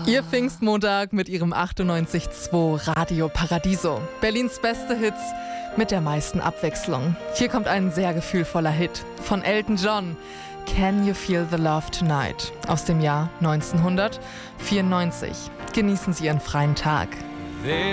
Ihr Pfingstmontag mit ihrem 98.2 Radio Paradiso. Berlins beste Hits mit der meisten Abwechslung. Hier kommt ein sehr gefühlvoller Hit von Elton John. Can You Feel the Love Tonight? Aus dem Jahr 1994. Genießen Sie Ihren freien Tag.